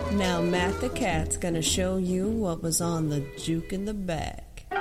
Now Matt the Cat's gonna show you what was on the juke in the bag.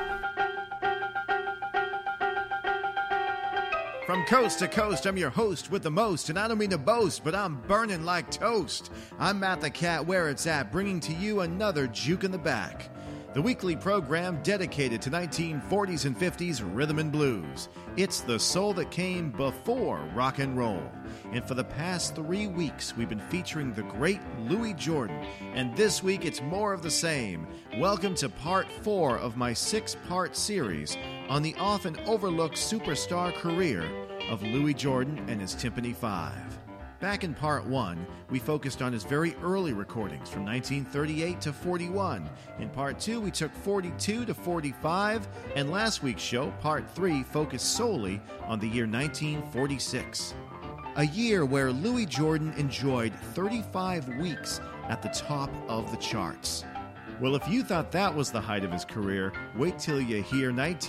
From coast to coast, I'm your host with the most, and I don't mean to boast, but I'm burning like toast. I'm Matt the Cat, where it's at, bringing to you another Juke in the Back, the weekly program dedicated to 1940s and 50s rhythm and blues. It's the soul that came before rock and roll. And for the past 3 weeks, we've been featuring the great Louis Jordan. And this week, it's more of the same. Welcome to part 4 of my 6-part series on the often overlooked superstar career of Louis Jordan and his Tympany Five. Back in part 1, we focused on his very early recordings from 1938 to 41. In part 2, we took 42 to 45, and last week's show, part 3, focused solely on the year 1946. A year where Louis Jordan enjoyed 35 weeks at the top of the charts. Well, if you thought that was the height of his career, wait till you hear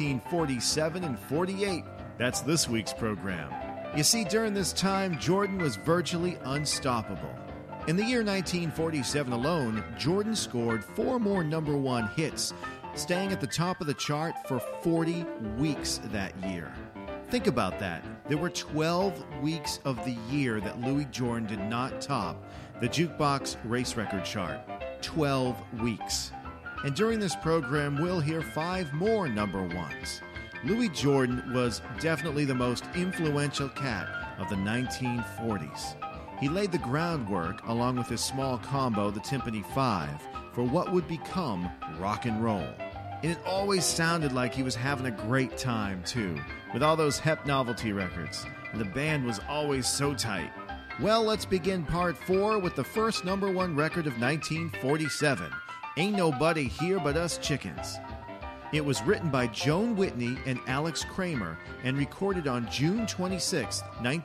1947 and 48. That's this week's program. You see, during this time, Jordan was virtually unstoppable. In the year 1947 alone, Jordan scored 4 more number 1 hits, staying at the top of the chart for 40 weeks that year. Think about that. There were 12 weeks of the year that Louis Jordan did not top the Jukebox Race Record chart. 12 weeks. And during this program, we'll hear 5 more number 1s. Louis Jordan was definitely the most influential cat of the 1940s. He laid the groundwork, along with his small combo, the Tympany Five, for what would become rock and roll. And it always sounded like he was having a great time, too, with all those Hep novelty records. And the band was always so tight. Well, let's begin part 4 with the first number 1 record of 1947, Ain't Nobody Here But Us Chickens. It was written by Joan Whitney and Alex Kramer and recorded on June 26,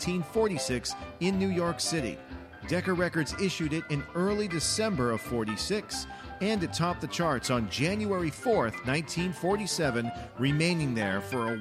1946 in New York City. Decca Records issued it in early December of 46, and it topped the charts on January 4th, 1947, remaining there for a